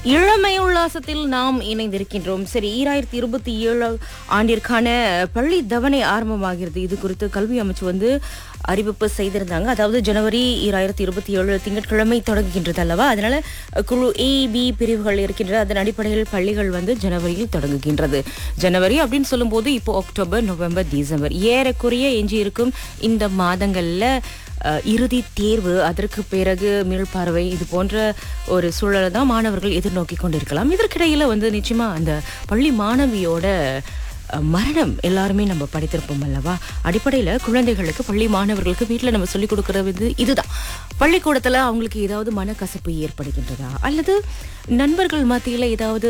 இளமை உல்லாசத்தில் நாம் இணைந்திருக்கின்றோம். சரி, 2027 ஆண்டிற்கான பள்ளி தவணை ஆரம்பமாகிறது. இது குறித்து கல்வி அமைச்சு அறிவிப்பு செய்திருந்தாங்க. அதாவது ஜனவரி 2027 திங்கட்கிழமை தொடங்குகின்றது அல்லவா? அதனால குழு A, B பிரிவுகள் இருக்கின்றது. அதன் அடிப்படையில் பள்ளிகள் ஜனவரியில் தொடங்குகின்றது. ஜனவரி அப்படின்னு சொல்லும்போது இப்போ அக்டோபர், நவம்பர், டிசம்பர் ஏறக்குறைய எஞ்சி இருக்கும் இந்த மாதங்கள்ல இறுதி தேர்வு, அதற்கு பிறகு மீள்பார்வை, இது போன்ற ஒரு சூழலை தான் மாணவர்கள் எதிர்நோக்கி கொண்டிருக்கலாம். இதற்கிடையில நிச்சயமா அந்த பள்ளி மாணவியோட மரணம் எல்லாருமே நம்ம படித்திருப்போம் அல்லவா? அடிப்படையில குழந்தைகளுக்கு, பள்ளி மாணவர்களுக்கு வீட்டுல நம்ம சொல்லிக் கொடுக்கறது இதுதான். பள்ளிக்கூடத்துல அவங்களுக்கு ஏதாவது மனக்கசப்பு ஏற்படுகின்றதா, அல்லது நண்பர்கள் மத்தியில ஏதாவது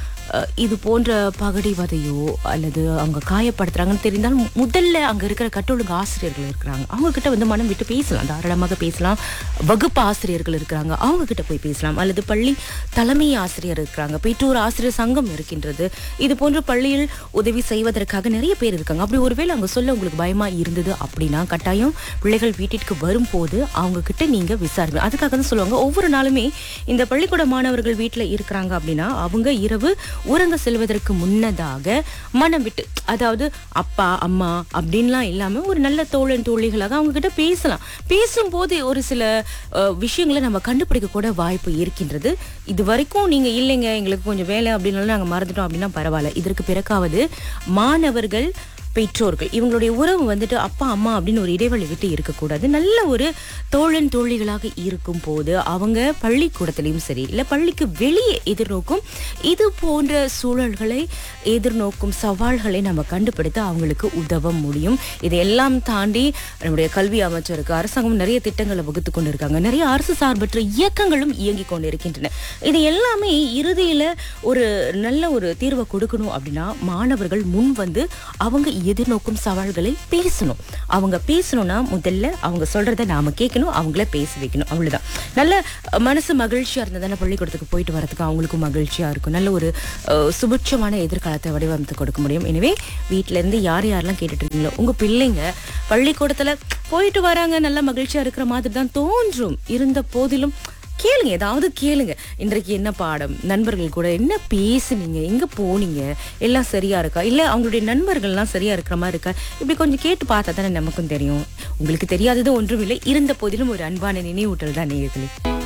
இது போன்ற பகடிவதையோ அல்லது அவங்க காயப்படுத்துறாங்கன்னு தெரிந்தால் முதல்ல அங்க இருக்கிற கட்டொழுங்கு ஆசிரியர்கள் இருக்கிறாங்க, அவங்க கிட்ட மனம் விட்டு பேசலாம், தாராளமாக பேசலாம். வகுப்பு ஆசிரியர்கள் இருக்கிறாங்க, அவங்க கிட்ட போய் பேசலாம். அல்லது பள்ளி தலைமை ஆசிரியர் இருக்கிறாங்க, பெற்றோர் ஆசிரியர் சங்கம் இருக்கின்றது. இது போன்ற பள்ளியில் உதவி செய்வதற்காக நிறைய பேர் இருக்காங்க. அப்படி ஒருவேளை அங்க சொல்ல உங்களுக்கு பயமா இருந்தது அப்படின்னா, கட்டாயம் பிள்ளைகள் வீட்டிற்கு வரும்போது அவங்க கிட்ட நீங்க விசாரிங்க. அதுக்காக தான் சொல்லுவாங்க, ஒவ்வொரு நாளுமே இந்த பள்ளிக்கூட மாணவர்கள் வீட்டுல இருக்கிறாங்க அப்படின்னா அவங்க இரவு உறங்க செல்வதற்கு முன்னதாக மனம் விட்டு, அதாவது அப்பா அம்மா அப்படின்லாம் இல்லாம ஒரு நல்ல தோழன் தோழிகளாக அவங்க கிட்ட பேசலாம். பேசும்போது ஒரு சில விஷயங்களை நம்ம கண்டுபிடிக்க கூட வாய்ப்பு இருக்கின்றது. இது வரைக்கும் நீங்க இல்லைங்க எங்களுக்கு கொஞ்சம் வேலை அப்படின்னு நாங்க மறந்துட்டோம் அப்படின்னா பரவாயில்ல. இதற்கு பிறகாவது மாணவர்கள், பெற்றோர்கள் இவங்களுடைய உறவு அப்பா அம்மா அப்படின்னு ஒரு இடைவெளி விட்டு இருக்கக்கூடாது. நல்ல ஒரு தோழன் தோழிகளாக இருக்கும் போது அவங்க பள்ளிக்கூடத்திலையும் சரி, இல்ல பள்ளிக்கு வெளியே எதிர்நோக்கும் இது போன்ற சூழல்களை, எதிர்நோக்கும் சவால்களை நம்ம கண்டுபிடித்து அவங்களுக்கு உதவ முடியும். இதையெல்லாம் தாண்டி நம்முடைய கல்வி அமைச்சருக்கு அரசாங்கம் நிறைய திட்டங்களை வகுத்து கொண்டிருக்காங்க. நிறைய அரசு சார்பற்ற இயக்கங்களும் இயங்கி கொண்டிருக்கின்றன. இது எல்லாமே இறுதியில ஒரு நல்ல ஒரு தீர்வை கொடுக்கணும் அப்படின்னா மாணவர்கள் முன் அவங்க எதிர்நோக்கும் சவால்களை பேசணும். அவங்க பேசணும்னா முதல்ல அவங்க சொல்றதை நாம கேட்கணும், அவங்கள பேச வைக்கணும். அவ்வளவுதான். நல்ல மனசு மகிழ்ச்சியா இருந்தா பள்ளிக்கூடத்துக்கு போயிட்டு வரதுக்கு அவங்களுக்கும் மகிழ்ச்சியா இருக்கும். நல்ல ஒரு சுபிட்சமான எதிர்காலத்தை வடிவமைத்து கொடுக்க முடியும். எனவே வீட்டுல இருந்து யாரெல்லாம் கேட்டுட்டு இருக்கீங்களோ, உங்க பிள்ளைங்க பள்ளிக்கூடத்துல போயிட்டு வராங்க, நல்ல மகிழ்ச்சியா இருக்கிற மாதிரி தான் தோன்றும். இருந்த போதிலும் கேளுங்க, ஏதாவது கேளுங்க. இன்றைக்கு என்ன பாடம், நண்பர்கள் கூட என்ன பேசுனீங்க, எங்க போனீங்க, எல்லாம் சரியா இருக்கா, இல்ல அவங்களுடைய நண்பர்கள்லாம் சரியா இருக்கிற மாதிரி இருக்கா, இப்படி கொஞ்சம் கேட்டு பார்த்தா தானே நமக்கும் தெரியும். உங்களுக்கு தெரியாதது ஒன்றும் இல்லை. இருந்த போதிலும் ஒரு அன்பான நினைவூட்டல் தான் நேயர்களே.